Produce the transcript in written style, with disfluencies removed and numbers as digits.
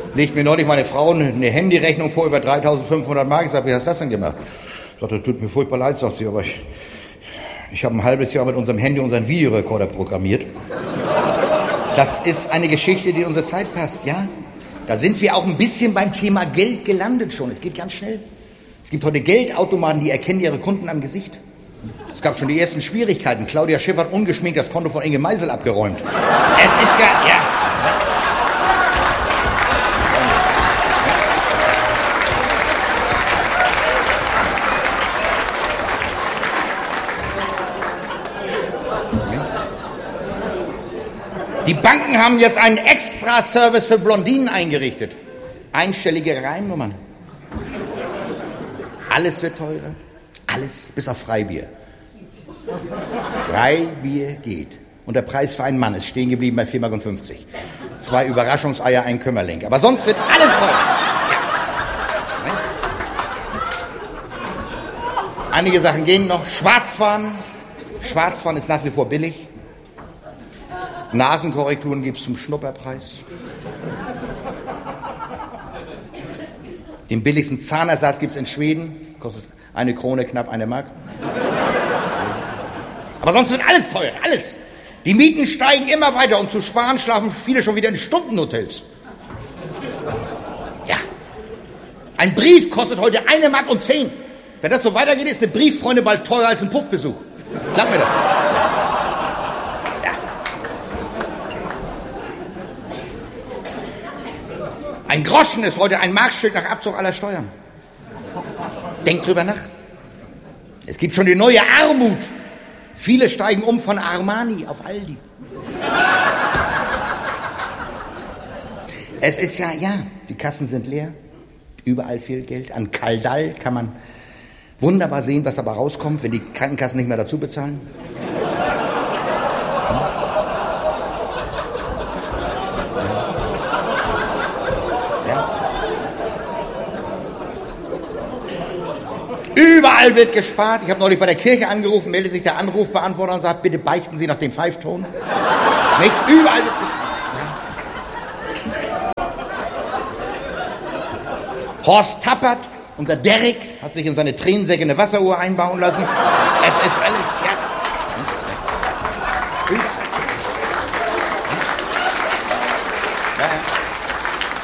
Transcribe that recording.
Legt mir neulich meine Frau eine Handyrechnung vor über 3.500 Mark. Ich sage, wie hast du das denn gemacht? Sagt, das tut mir furchtbar leid, sagt sie, aber ich habe ein halbes Jahr mit unserem Handy unseren Videorekorder programmiert. Das ist eine Geschichte, die in unsere Zeit passt, ja? Da sind wir auch ein bisschen beim Thema Geld gelandet schon. Es geht ganz schnell. Es gibt heute Geldautomaten, die erkennen ihre Kunden am Gesicht. Es gab schon die ersten Schwierigkeiten. Claudia Schiff hat ungeschminkt das Konto von Inge Meisel abgeräumt. Es ist ja. Die Banken haben jetzt einen Extra-Service für Blondinen eingerichtet. Einstellige Reihennummern. Alles wird teurer. Alles, bis auf Freibier. Freibier geht. Und der Preis für einen Mann ist stehen geblieben bei 4,50 Mark. 2 Überraschungseier, ein Kümmerling. Aber sonst wird alles teurer. Ja. Einige Sachen gehen noch. Schwarzfahren. Schwarzfahren ist nach wie vor billig. Nasenkorrekturen gibt es zum Schnupperpreis. Den billigsten Zahnersatz gibt es in Schweden. Kostet 1 Krone, knapp 1 Mark. Aber sonst wird alles teuer, alles. Die Mieten steigen immer weiter und zu sparen schlafen viele schon wieder in Stundenhotels. Ja. Ein Brief kostet heute 1,10 Mark. Wenn das so weitergeht, ist eine Brieffreunde bald teurer als ein Puffbesuch. Glaub mir das. Ein Groschen ist heute ein Markstück nach Abzug aller Steuern. Denkt drüber nach. Es gibt schon die neue Armut. Viele steigen um von Armani auf Aldi. Es ist ja, die Kassen sind leer. Überall fehlt Geld. An Kaldal kann man wunderbar sehen, was aber rauskommt, wenn die Krankenkassen nicht mehr dazu bezahlen. Überall wird gespart. Ich habe neulich bei der Kirche angerufen, meldet sich der Anrufbeantworter und sagt, bitte beichten Sie nach dem Pfeifton. Nicht? Überall wird gespart. Ja. Horst Tappert, unser Derrick, hat sich in seine Tränensäcke eine Wasseruhr einbauen lassen. Es ist alles, ja.